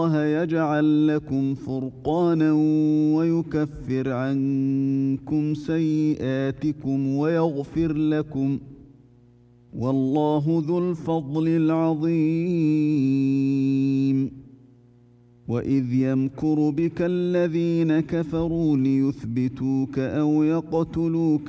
الله يجعل لكم فرقانا ويكفر عنكم سيئاتكم ويغفر لكم، والله ذو الفضل العظيم. وإذ يمكر بك الذين كفروا ليثبتوك أو يقتلوك